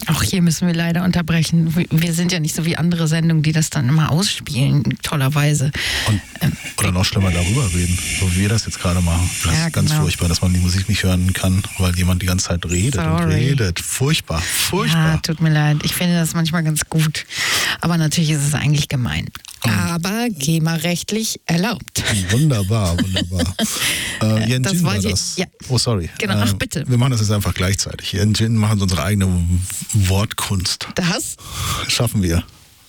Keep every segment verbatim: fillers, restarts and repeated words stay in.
Auch hier müssen wir leider unterbrechen. Wir sind ja nicht so wie andere Sendungen, die das dann immer ausspielen, tollerweise. Und, oder noch schlimmer darüber reden, so wie wir das jetzt gerade machen. Das ja, ist ganz genau. furchtbar, dass man die Musik nicht hören kann, weil jemand die ganze Zeit redet Sorry. und redet. Furchtbar, furchtbar. Ja, tut mir leid. Ich finde das manchmal ganz gut. Aber natürlich ist es eigentlich gemein. Aber GEMA-rechtlich erlaubt. Wunderbar, wunderbar. äh, Yen Das Jin war wollte ich- das. ja. Oh, sorry. Genau, ach, Äh, bitte. Wir machen das jetzt einfach gleichzeitig. Yen Jin machen unsere eigene Wortkunst. Das? Schaffen wir.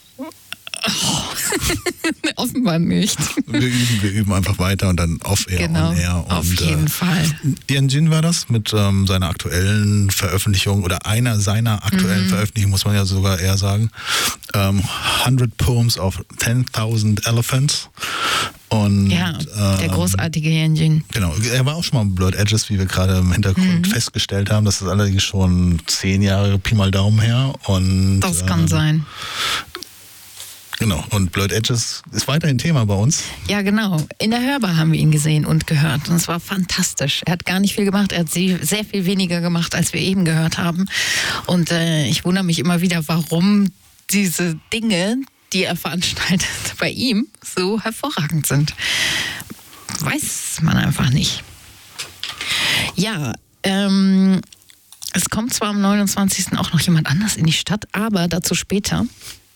Offenbar nicht. Wir üben, wir üben einfach weiter und dann off-air, Genau, on-air. auf und, jeden äh, Fall. Yen Jin war das mit ähm, seiner aktuellen Veröffentlichung oder einer seiner aktuellen Mhm. Veröffentlichungen, muss man ja sogar eher sagen. Ähm, hundred Poems of ten thousand Elephants. Und, Ja, der ähm, großartige Yenjin. Genau, er war auch schon mal im Blurred Edges, wie wir gerade im Hintergrund Mhm. festgestellt haben. Das ist allerdings schon zehn Jahre Pi mal Daumen her. Und, Das kann ähm, sein. Genau, und Blurred Edges ist weiterhin Thema bei uns. Ja, genau. In der Hörbar haben wir ihn gesehen und gehört. Und es war fantastisch. Er hat gar nicht viel gemacht. Er hat sie- sehr viel weniger gemacht, als wir eben gehört haben. Und äh, ich wundere mich immer wieder, warum diese Dinge, die er veranstaltet, bei ihm so hervorragend sind. Weiß man einfach nicht. Ja, ähm, es kommt zwar am neunundzwanzigsten auch noch jemand anders in die Stadt, aber dazu später.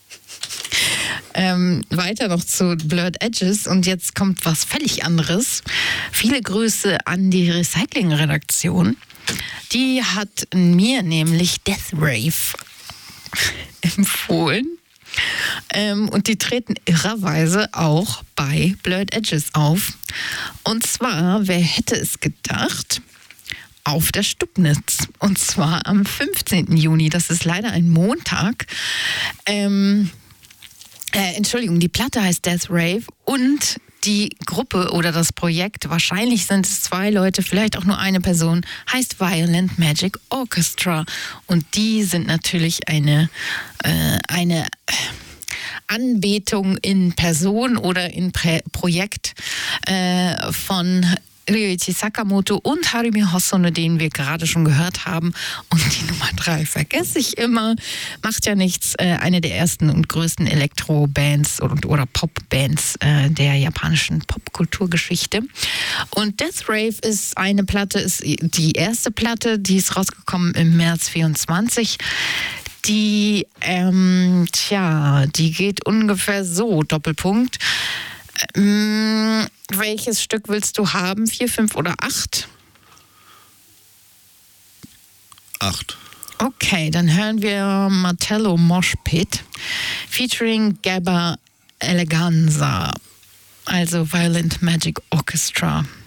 Ähm, weiter noch zu Blurred Edges und jetzt kommt was völlig anderes. Viele Grüße an die Recycling-Redaktion. Die hat mir nämlich Death Rave empfohlen. Ähm, und die treten irrerweise auch bei Blurred Edges auf. Und zwar, wer hätte es gedacht, auf der Stubnitz. Und zwar am fünfzehnten Juni. Das ist leider ein Montag. Ähm, äh, Entschuldigung, die Platte heißt Death Rave und die Gruppe oder das Projekt, wahrscheinlich sind es zwei Leute, vielleicht auch nur eine Person, heißt Violent Magic Orchestra. Und die sind natürlich eine, äh, eine Anbetung in Person oder in Prä- Projekt äh, von Ryuichi Sakamoto und Harumi Hosono, den wir gerade schon gehört haben. Und die Nummer drei vergesse ich immer. Macht ja nichts. Äh, eine der ersten und größten Elektro-Bands und, oder Pop-Bands äh, der japanischen Popkulturgeschichte. Und Death Rave ist eine Platte, ist die erste Platte, die ist rausgekommen im März vierundzwanzig. Die, ähm, tja, die geht ungefähr so, Doppelpunkt. Ähm, welches Stück willst du haben? Vier, fünf oder acht? Acht. Okay, dann hören wir Martello Mosh Pit featuring Gabba Eleganza, also Violent Magic Orchestra.